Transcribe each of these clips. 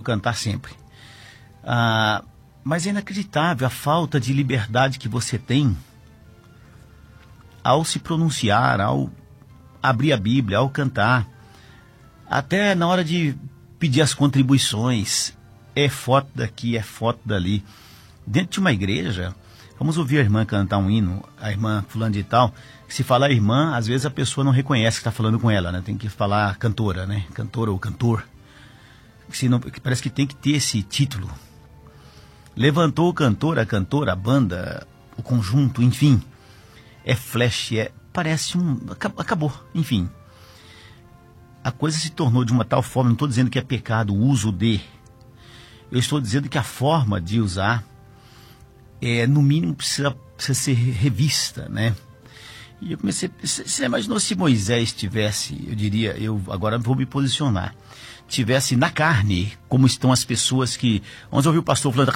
cantar sempre. Mas é inacreditável a falta de liberdade que você tem ao se pronunciar, ao abrir a Bíblia, ao cantar. Até na hora de pedir as contribuições, é foto daqui, é foto dali. Dentro de uma igreja, vamos ouvir a irmã cantar um hino, a irmã fulano de tal. Se falar irmã, às vezes a pessoa não reconhece que está falando com ela, né? Tem que falar cantora, né? Cantora ou cantor. Senão, parece que tem que ter esse título. Levantou o cantor, a cantora, a banda, o conjunto, enfim. É flash, parece acabou, enfim. A coisa se tornou de uma tal forma, não estou dizendo que é pecado o uso de. Eu estou dizendo que a forma de usar, no mínimo, precisa ser revista, né? E eu comecei, você imaginou se Moisés tivesse, eu agora vou me posicionar, tivesse na carne, como estão as pessoas que, onde eu ouvi o pastor falando,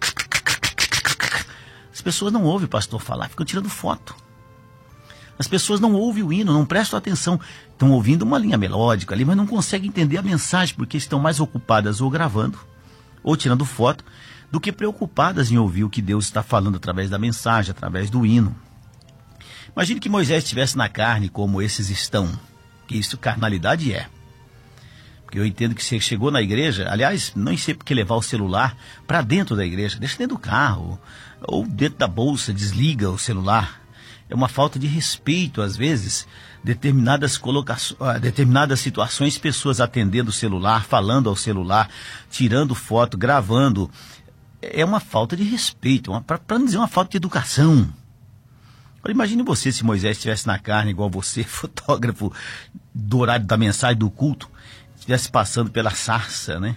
as pessoas não ouvem o pastor falar, ficam tirando foto. As pessoas não ouvem o hino, não prestam atenção, estão ouvindo uma linha melódica ali, mas não conseguem entender a mensagem, porque estão mais ocupadas ou gravando, ou tirando foto, do que preocupadas em ouvir o que Deus está falando através da mensagem, através do hino. Imagine que Moisés estivesse na carne como esses estão, que isso carnalidade é. Porque eu entendo que você chegou na igreja, aliás, não sei porque levar o celular para dentro da igreja, deixa dentro do carro, ou dentro da bolsa, desliga o celular. É uma falta de respeito, às vezes, determinadas situações, pessoas atendendo o celular, falando ao celular, tirando foto, gravando. É uma falta de respeito, para não dizer uma falta de educação. Agora, imagine você se Moisés estivesse na carne igual você, fotógrafo do horário da mensagem do culto, estivesse passando pela sarça, né?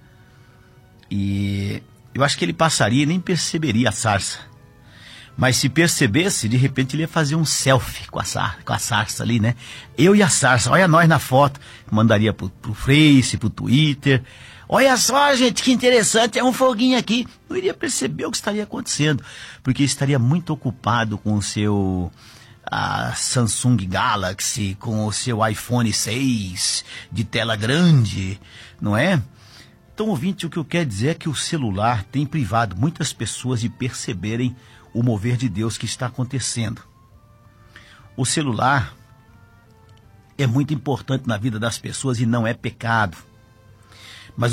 E eu acho que ele passaria e nem perceberia a sarça. Mas se percebesse, de repente ele ia fazer um selfie com a sarça ali, né? Eu e a sarça, olha nós na foto. Mandaria pro Face, pro Twitter. Olha só, gente, que interessante, é um foguinho aqui. Não iria perceber o que estaria acontecendo, porque estaria muito ocupado com o seu Samsung Galaxy, com o seu iPhone 6 de tela grande, não é? Então, ouvinte, o que eu quero dizer é que o celular tem privado muitas pessoas de perceberem o mover de Deus que está acontecendo. O celular é muito importante na vida das pessoas e não é pecado. Mas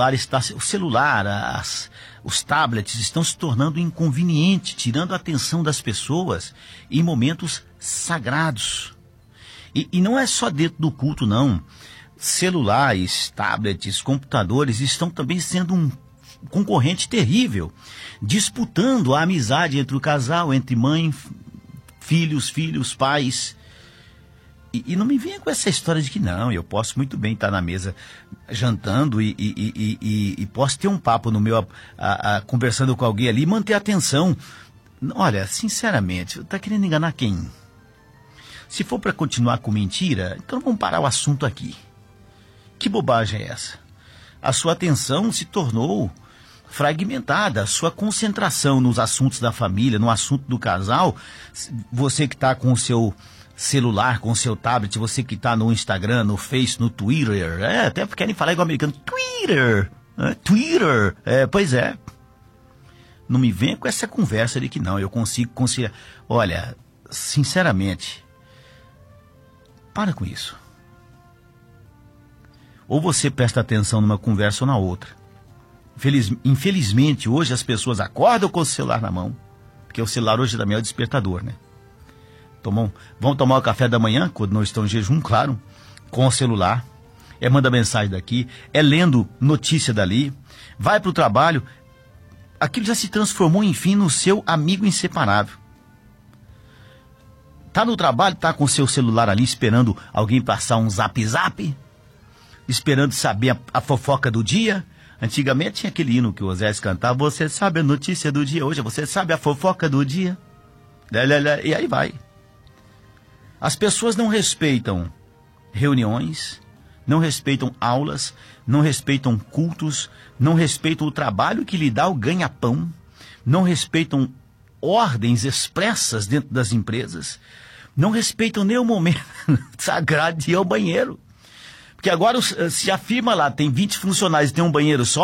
os tablets estão se tornando inconvenientes, tirando a atenção das pessoas em momentos sagrados. E não é só dentro do culto, não. Celulares, tablets, computadores estão também sendo um concorrente terrível, disputando a amizade entre o casal, entre mãe, filhos, pais. E não me venha com essa história de que não, eu posso muito bem estar na mesa jantando e posso ter um papo no meu, conversando com alguém ali e manter a atenção. Olha, sinceramente, está querendo enganar quem? Se for para continuar com mentira, então vamos parar o assunto aqui. Que bobagem é essa? A sua atenção se tornou fragmentada, a sua concentração nos assuntos da família, no assunto do casal, você que está com o seu celular, com o seu tablet, você que está no Instagram, no Face, no Twitter, até querem falar igual americano, Twitter, pois é. Não me venha com essa conversa de que não, eu consigo conciliar. Olha, sinceramente, para com isso. Ou você presta atenção numa conversa ou na outra. Infelizmente, hoje as pessoas acordam com o celular na mão, porque o celular hoje também é o despertador, né? Vão tomar o café da manhã, quando não estão em jejum, claro, com o celular, manda mensagem daqui, lendo notícia dali, vai para o trabalho, aquilo já se transformou, enfim, no seu amigo inseparável. Tá no trabalho, tá com o seu celular ali, esperando alguém passar um zap, esperando saber a fofoca do dia. Antigamente tinha aquele hino que o Osés cantava, você sabe a notícia do dia, hoje você sabe a fofoca do dia, e aí vai. As pessoas não respeitam reuniões, não respeitam aulas, não respeitam cultos, não respeitam o trabalho que lhe dá o ganha-pão, não respeitam ordens expressas dentro das empresas, não respeitam nem o momento sagrado de ir ao banheiro. Porque agora, se a firma lá tem 20 funcionários e tem um banheiro só,